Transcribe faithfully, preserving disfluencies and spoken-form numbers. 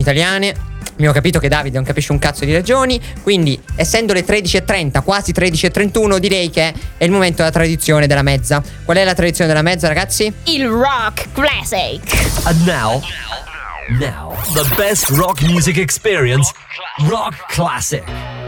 italiane. Abbiamo capito che Davide non capisce un cazzo di regioni, quindi essendo le tredici e trenta, quasi tredici e trentuno, direi che è il momento della tradizione della mezza. Qual è la tradizione della mezza, ragazzi? Il rock classic. And now, now, the best rock music experience, Rock Classic.